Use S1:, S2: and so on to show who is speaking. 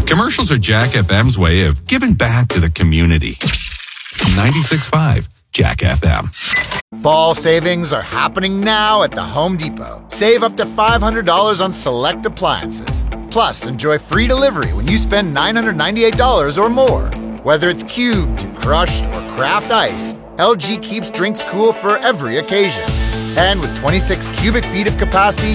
S1: Commercials are Jack FM's way of giving back to the community. 96.5 Jack FM.
S2: Fall savings are happening now at the Home Depot. Save up to $500 on select appliances. Plus, enjoy free delivery when you spend $998 or more. Whether it's cubed, crushed, or craft ice, LG keeps drinks cool for every occasion. And with 26 cubic feet of capacity,